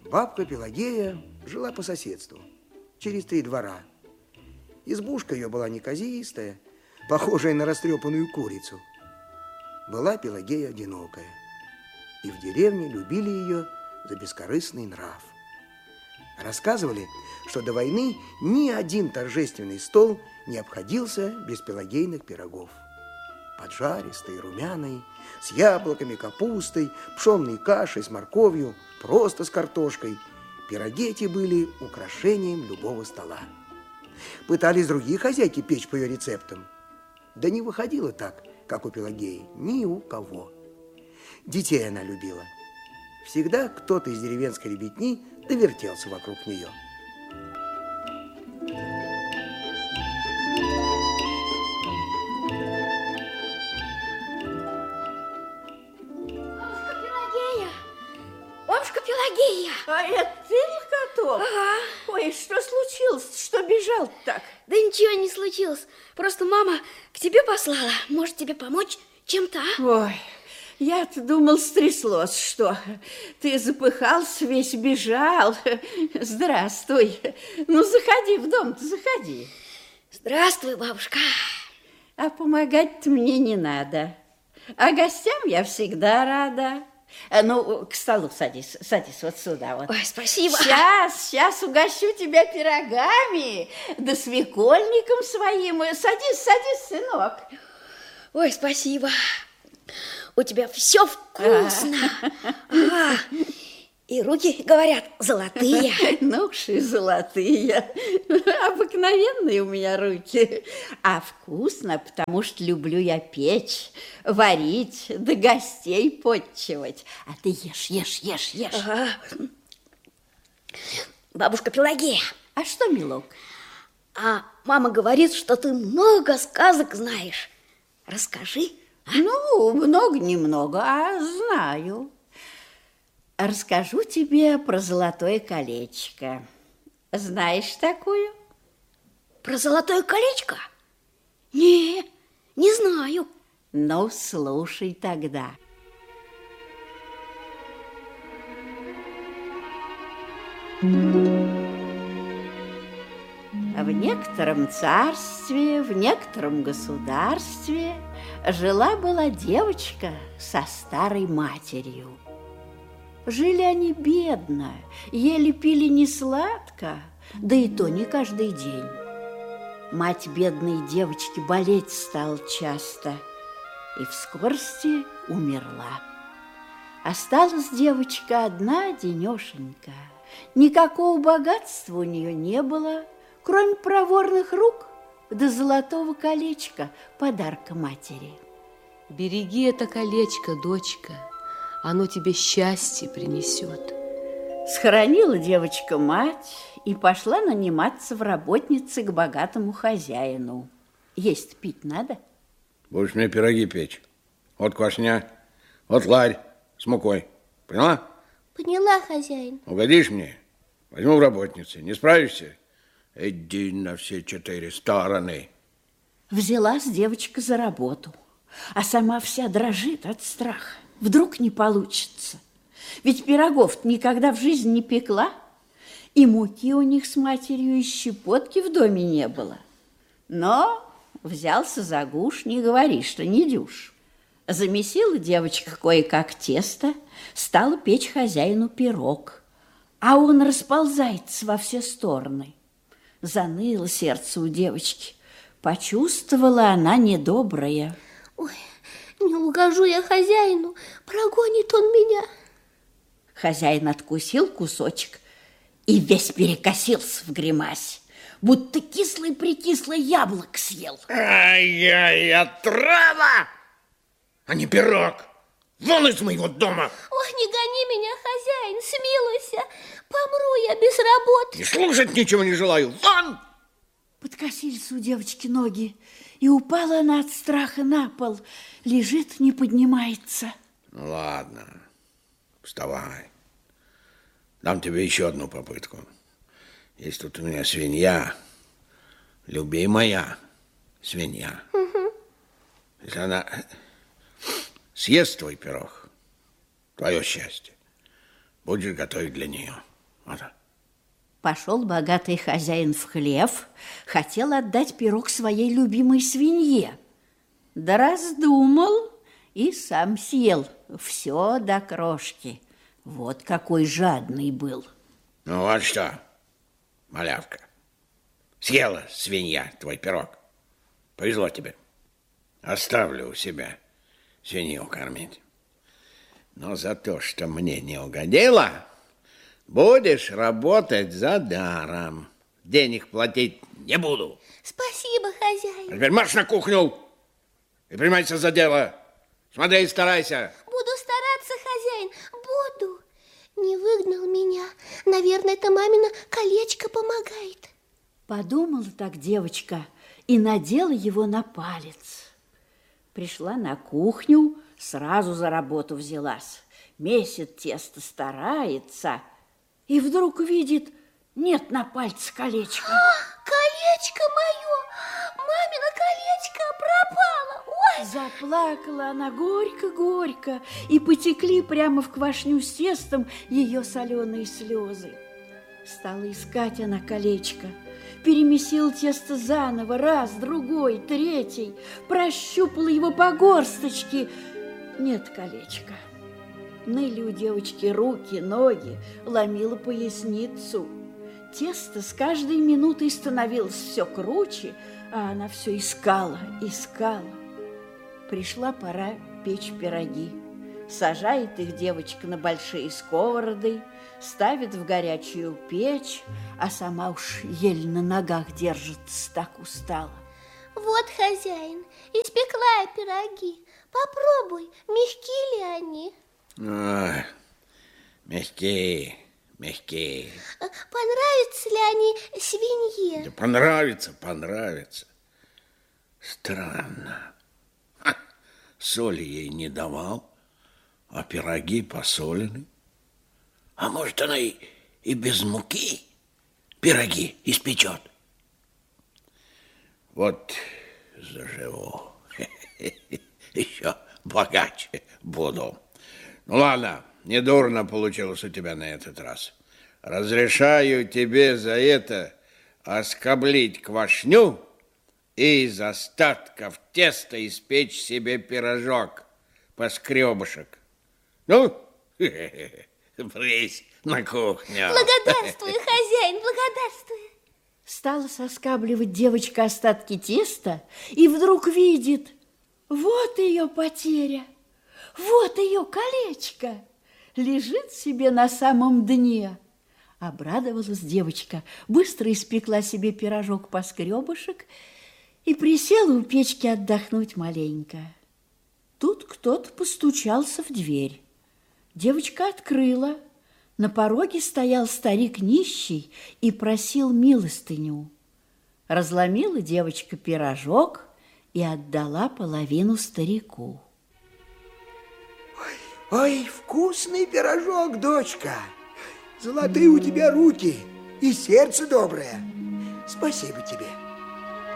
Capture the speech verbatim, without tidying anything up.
Бабка Пелагея жила по соседству, через три двора. Избушка ее была неказистая, похожая на растрепанную курицу. Была Пелагея одинокая, и в деревне любили ее за бескорыстный нрав. Рассказывали, что до войны ни один торжественный стол не обходился без пелагейных пирогов. Поджаристые, румяные, с яблоками, капустой, пшенной кашей с морковью, просто с картошкой. Пироги эти были украшением любого стола. Пытались другие хозяйки печь по ее рецептам. Да не выходило так, как у Пелагеи, ни у кого. Детей она любила. Всегда кто-то из деревенской ребятни довертелся вокруг нее. А это ты, Локоток? Ага. Ой, что случилось? Что бежал так? Да ничего не случилось. Просто мама к тебе послала. Может, тебе помочь чем-то, а? Ой, я-то думал, стряслось, что ты запыхался, весь бежал. Здравствуй. Ну, заходи в дом-то, заходи. Здравствуй, бабушка. А помогать-то мне не надо. А гостям я всегда рада. Ну, к столу садись, садись вот сюда вот. Ой, спасибо. Сейчас, сейчас угощу тебя пирогами, да свекольником своим. Садись, садись, сынок. Ой, спасибо. У тебя все вкусно. А, и руки, говорят, золотые. Ну уж и золотые. Обыкновенные у меня руки. А вкусно, потому что люблю я печь, варить, да гостей подчивать. А ты ешь, ешь, ешь, ешь. Ага. Бабушка Пелагея. А что, милок? А мама говорит, что ты много сказок знаешь. Расскажи. А? Ну, много-немного, а знаю. Расскажу тебе про золотое колечко. Знаешь такую? Про золотое колечко? Не, не знаю. Ну, слушай тогда. В некотором царстве, в некотором государстве жила-была девочка со старой матерью. Жили они бедно, ели пили не сладко, да и то не каждый день. Мать бедной девочки болеть стала часто и в скорости умерла. Осталась девочка одна денешенька. Никакого богатства у нее не было, кроме проворных рук да золотого колечка, подарка матери. Береги это колечко, дочка. Оно тебе счастье принесет. Схоронила девочка мать и пошла наниматься в работнице к богатому хозяину. Есть пить надо? Будешь мне пироги печь. Вот квашня, вот ларь с мукой. Поняла? Поняла, хозяин. Угодишь мне? Возьму в работнице. Не справишься? Иди на все четыре стороны. Взялась девочка за работу, а сама вся дрожит от страха. Вдруг не получится. Ведь пирогов никогда в жизни не пекла, и муки у них с матерью и щепотки в доме не было. Но взялся за гуш, не говори, что не дюж. Замесила девочка кое-как тесто, стала печь хозяину пирог, а он расползается во все стороны. Заныло сердце у девочки, почувствовала она недоброе. Ой, не угожу я хозяину, прогонит он меня. Хозяин откусил кусочек и весь перекосился в гримасе, будто кислое-прикислое яблоко съел. Ай-яй, отрава! А не пирог! Вон из моего дома! Ой, не гони меня, хозяин, смилуйся, помру я без работы. И слушать ничего не желаю, вон! Подкосились у девочки ноги, и упала она от страха на пол. Лежит, не поднимается. Ну, ладно, вставай. Дам тебе еще одну попытку. Есть тут у меня свинья, любимая свинья. Угу. Если она съест твой пирог, твое счастье, будешь готовить для нее. Вот. Пошел богатый хозяин в хлев, хотел отдать пирог своей любимой свинье. Да раздумал и сам съел все до крошки. Вот какой жадный был. Ну вот что, малявка, съела свинья твой пирог. Повезло тебе. Оставлю у себя свинью кормить. Но за то, что мне не угодила, будешь работать за даром. Денег платить не буду. Спасибо, хозяин. А теперь марш на кухню и принимайся за дело. Смотри и старайся. Буду стараться, хозяин, буду. Не выгнал меня. Наверное, это мамино колечко помогает. Подумала так девочка и надела его на палец. Пришла на кухню, сразу за работу взялась. Месит тесто, старается. И вдруг видит, нет на пальце колечка. А, колечко мое! Мамино колечко пропало! Ой! Заплакала она горько-горько, и потекли прямо в квашню с тестом ее соленые слезы. Стала искать она колечко, перемесила тесто заново, раз, другой, третий, прощупала его по горсточке. Нет колечка. Ныли у девочки руки, ноги, ломила поясницу. Тесто с каждой минутой становилось все круче, а она все искала, искала. Пришла пора печь пироги. Сажает их девочка на большие сковороды, ставит в горячую печь, а сама уж еле на ногах держится, так устала. Вот, хозяин, испекла я пироги. Попробуй, мягкие ли они? Ой, мягкие, мягкие. Понравятся ли они свинье? Да понравится, понравится. Странно. Ха, соли ей не давал, а пироги посолены. А может, она и, и без муки пироги испечет. Вот заживу. Еще богаче буду. Ну ладно, недурно получилось у тебя на этот раз. Разрешаю тебе за это оскоблить квашню и из остатков теста испечь себе пирожок поскребышек. Ну, прысь на кухню. Благодарствую, хозяин, благодарствую. Стала соскабливать девочка остатки теста и вдруг видит, вот ее потеря, вот ее колечко, лежит себе на самом дне. Обрадовалась девочка, быстро испекла себе пирожок-поскребышек и присела у печки отдохнуть маленько. Тут кто-то постучался в дверь. Девочка открыла. На пороге стоял старик нищий и просил милостыню. Разломила девочка пирожок и отдала половину старику. Ой, ой, вкусный пирожок, дочка. Золотые у тебя руки и сердце доброе. Спасибо тебе.